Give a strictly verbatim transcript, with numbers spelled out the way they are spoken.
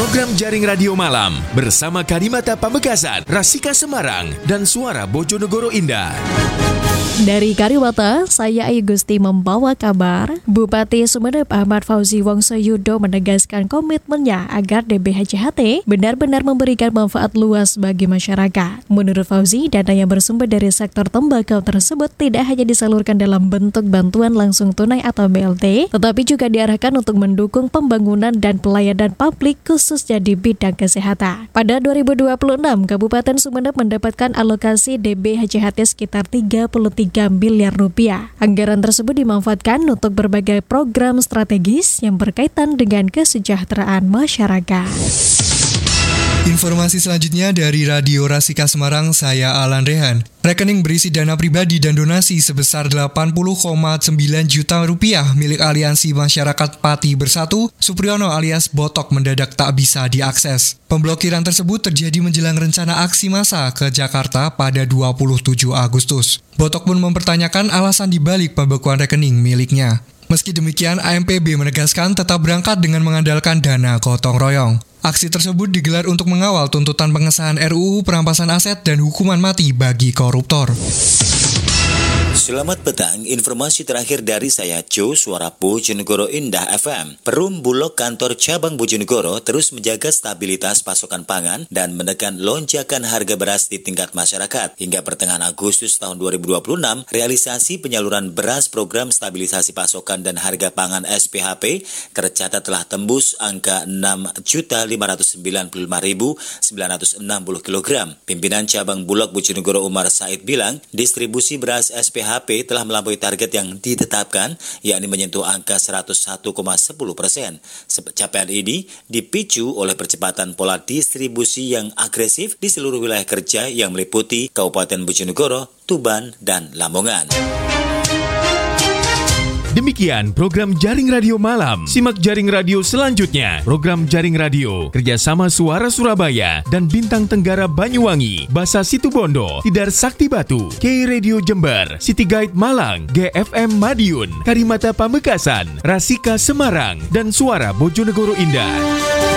Program Jaring Radio Malam bersama Karimata Pamekasan, Rasika Semarang, dan Suara Bojonegoro Indah. Dari Karimata, saya Ayu Gusti membawa kabar. Bupati Sumeneb Ahmad Fauzi Wongsoyudo menegaskan komitmennya agar D B H J H T benar-benar memberikan manfaat luas bagi masyarakat. Menurut Fauzi, dana yang bersumber dari sektor tembakau tersebut tidak hanya disalurkan dalam bentuk bantuan langsung tunai atau B L T, tetapi juga diarahkan untuk mendukung pembangunan dan pelayanan publik khususnya di bidang kesehatan. Pada dua ribu dua puluh enam, Kabupaten Sumeneb mendapatkan alokasi D B H J H T sekitar tiga puluh tiga miliar rupiah. Anggaran tersebut dimanfaatkan untuk berbagai program strategis yang berkaitan dengan kesejahteraan masyarakat. Informasi selanjutnya dari Radio Rasika Semarang, saya Alan Rehan. Rekening berisi dana pribadi dan donasi sebesar delapan puluh koma sembilan juta rupiah milik Aliansi Masyarakat Pati Bersatu, Supriyono alias Botok mendadak tak bisa diakses. Pemblokiran tersebut terjadi menjelang rencana aksi massa ke Jakarta pada dua puluh tujuh Agustus. Botok pun mempertanyakan alasan dibalik pembekuan rekening miliknya. Meski demikian, A M P B menegaskan tetap berangkat dengan mengandalkan dana gotong royong. Aksi tersebut digelar untuk mengawal tuntutan pengesahan R U U perampasan aset dan hukuman mati bagi koruptor. Selamat petang, informasi terakhir dari saya Jo, Suara Bojonegoro Indah F M. Perum Bulog Kantor Cabang Bojonegoro terus menjaga stabilitas pasokan pangan dan menekan lonjakan harga beras di tingkat masyarakat. Hingga pertengahan Agustus tahun dua ribu dua puluh enam, realisasi penyaluran beras program stabilisasi pasokan dan harga pangan S P H P tercatat telah tembus angka enam juta lima ratus sembilan puluh lima ribu sembilan ratus enam puluh kilogram. Pimpinan Cabang Bulog Bojonegoro Umar Said bilang, distribusi beras S P H P telah melampaui target yang ditetapkan, yakni menyentuh angka seratus satu koma satu persen. Capaian ini dipicu oleh percepatan pola distribusi yang agresif di seluruh wilayah kerja yang meliputi Kabupaten Bojonegoro, Tuban, dan Lamongan. Demikian program Jaring Radio Malam. Simak Jaring Radio selanjutnya. Program Jaring Radio kerjasama Suara Surabaya dan Bintang Tenggara Banyuwangi, Basa Situbondo, Tidar Sakti Batu, K Radio Jember, City Guide Malang, G F M Madiun, Karimata Pamekasan, Rasika Semarang, dan Suara Bojonegoro Indah.